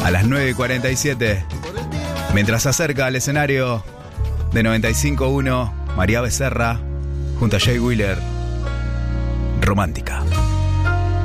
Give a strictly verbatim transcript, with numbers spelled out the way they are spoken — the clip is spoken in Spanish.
a las nueve y cuarenta y siete. Mientras se acerca al escenario de noventa y cinco punto uno, María Becerra junto a Jay Wheeler, Romántica.